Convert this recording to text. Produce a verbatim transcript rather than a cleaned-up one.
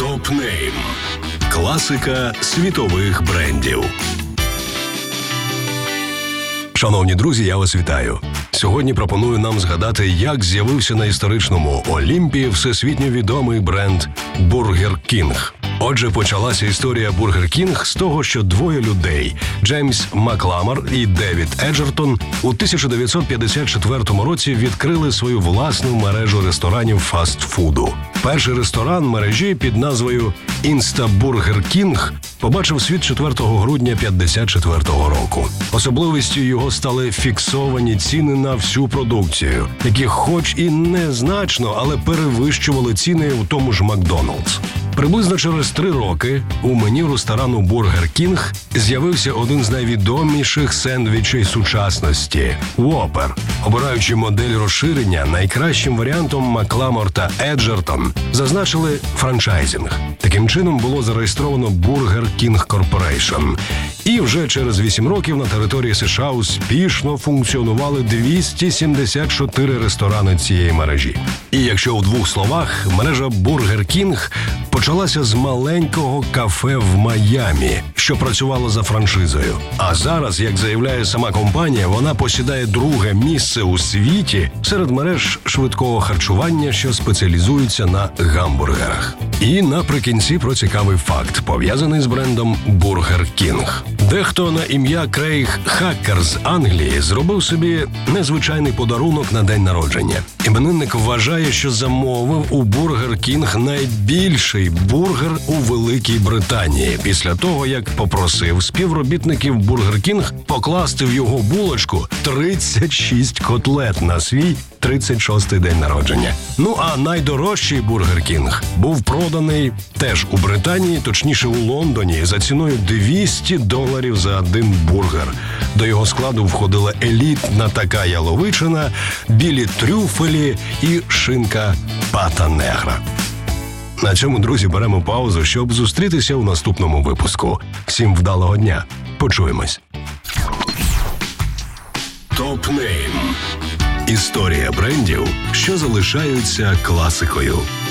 Топ-нейм. Класика світових брендів. Шановні друзі, я вас вітаю. Сьогодні пропоную нам згадати, як з'явився на історичному Олімпі всесвітньо відомий бренд Бургер Кінг. Отже, почалася історія Бургер Кінг з того, що двоє людей – Джеймс Макламар і Девід Еджертон – у тисяча дев'ятсот п'ятдесят четвертому році відкрили свою власну мережу ресторанів фастфуду. Перший ресторан мережі під назвою «Інстабургер Кінг» побачив світ четвертого грудня п'ятдесят четвертого року. Особливістю його стали фіксовані ціни на всю продукцію, які хоч і незначно, але перевищували ціни у тому ж Макдональдс. Приблизно через три роки у меню ресторану Бургер Кінг з'явився один з найвідоміших сендвічей сучасності – Whopper. Обираючи модель розширення, найкращим варіантом Макламар та Еджертон зазначили франчайзинг. Таким чином було зареєстровано Burger King Corporation. І вже через вісім років на території США успішно функціонували двісті сімдесят чотири ресторани цієї мережі. І якщо у двох словах, мережа Burger King почалася з маленького кафе в Майамі, що працювало за франшизою. А зараз, як заявляє сама компанія, вона посідає друге місце у світі серед мереж швидкого харчування, що спеціалізуються на гамбургерах. І наприкінці про цікавий факт, пов'язаний з брендом Burger King. Дехто на ім'я Крейг Хакер з Англії зробив собі незвичайний подарунок на день народження. Іменинник вважає, що замовив у Burger King найбільший бургер у Великій Британії після того, як попросив співробітників Burger King покласти в його булочку тридцять шість котлет на свій тридцять шостий день народження. Ну а найдорожчий Burger King був проданий теж у Британії, точніше у Лондоні, за ціною двісті доларів за один бургер. До його складу входила елітна така яловичина, білі трюфелі і шинка пата негра. На цьому, друзі, беремо паузу, щоб зустрітися у наступному випуску. Всім вдалого дня. Почуємось. Топ-нейм. Історія брендів, що залишаються класикою.